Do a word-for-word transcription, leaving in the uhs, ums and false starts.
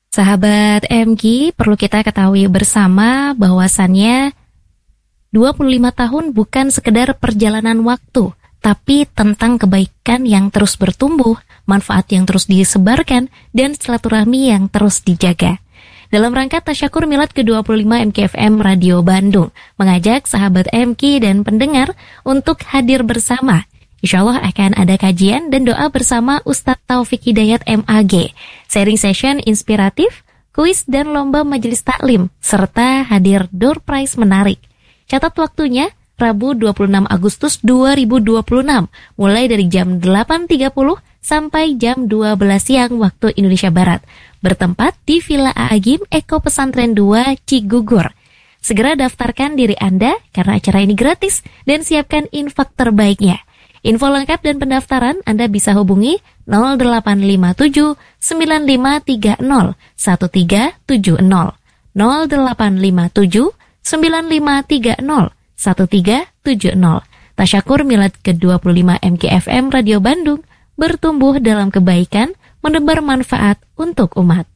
Sahabat M G, perlu kita ketahui bersama bahwasannya dua puluh lima tahun bukan sekedar perjalanan waktu, tapi tentang kebaikan yang terus bertumbuh, manfaat yang terus disebarkan, dan silaturahmi yang terus dijaga. Dalam rangka Tasyakur Milad ke dua puluh lima M K F M Radio Bandung, mengajak sahabat M K dan pendengar untuk hadir bersama. Insya Allah akan ada kajian dan doa bersama Ustadz Taufik Hidayat M A G, sharing session inspiratif, kuis dan lomba majelis taklim, serta hadir door prize menarik. Catat waktunya, Rabu dua puluh enam Agustus dua ribu dua puluh enam, mulai dari jam delapan tiga puluh sampai jam dua belas siang waktu Indonesia Barat, bertempat di Villa Aagim Eko Pesantren dua Cigugur. Segera daftarkan diri Anda karena acara ini gratis dan siapkan infak terbaiknya. Info lengkap dan pendaftaran Anda bisa hubungi nol delapan lima tujuh sembilan lima tiga nol satu tiga tujuh nol, nol delapan lima tujuh sembilan lima tiga nol satu tiga tujuh nol. Tasyakur Milad ke dua puluh lima M K F M Radio Bandung, bertumbuh dalam kebaikan, menebar manfaat untuk umat.